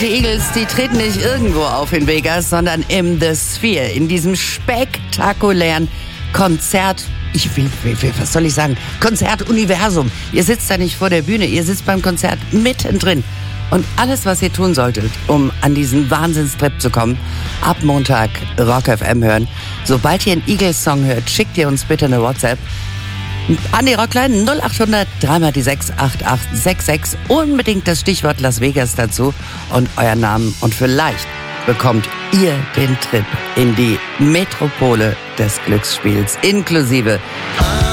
die Eagles, die treten nicht irgendwo auf in Vegas, sondern im The Sphere, in diesem spektakulären Konzert. Was soll ich sagen? Konzertuniversum. Ihr sitzt da nicht vor der Bühne, ihr sitzt beim Konzert mittendrin. Und alles, was ihr tun solltet, um an diesen Wahnsinnstrip zu kommen, ab Montag Rock FM hören. Sobald ihr einen Eagles-Song hört, schickt ihr uns bitte eine WhatsApp an die Rockline 0800 3 die 6 8866. Unbedingt das Stichwort Las Vegas dazu und euren Namen. Und vielleicht bekommt ihr den Trip in die Metropole des Glücksspiels inklusive